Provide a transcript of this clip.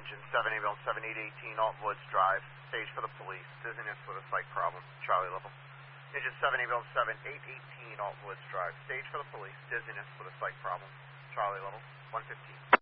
Engine 7, ambulance 7818, Alton Woods Drive. Stage for the police. Dizziness with a psych problem. Charlie level. Engine 7, ambulance 7818, Alton Woods Drive. Stage for the police. Dizziness with a psych problem. Charlie level. 115.